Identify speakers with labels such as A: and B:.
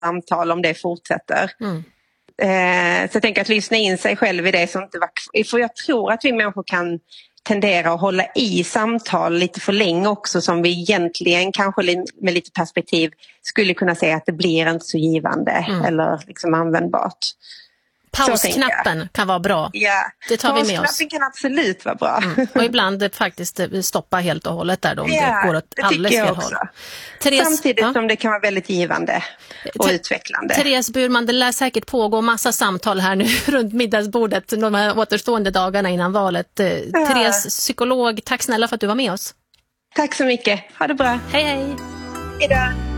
A: samtal om det fortsätter. Så jag tänker att lyssna in sig själv i det som inte var. För jag tror att vi människor kan tendera att hålla i samtal lite för länge också, som vi egentligen kanske med lite perspektiv skulle kunna säga att det blir inte så givande eller liksom användbart.
B: Pausknappen kan vara bra.
A: Ja.
B: Det tar vi med oss.
A: Pausknappen kan absolut vara bra.
B: Och ibland faktiskt stoppa helt och hållet där om det går åt alldeles fel håll.
A: Samtidigt som det kan vara väldigt givande och utvecklande.
B: Therese Burman, det lär säkert pågå massa samtal här nu runt middagsbordet de här återstående dagarna innan valet. Therese, psykolog, tack snälla för att du var med oss.
A: Tack så mycket. Ha det bra.
B: Hej hej.
A: Hejdå.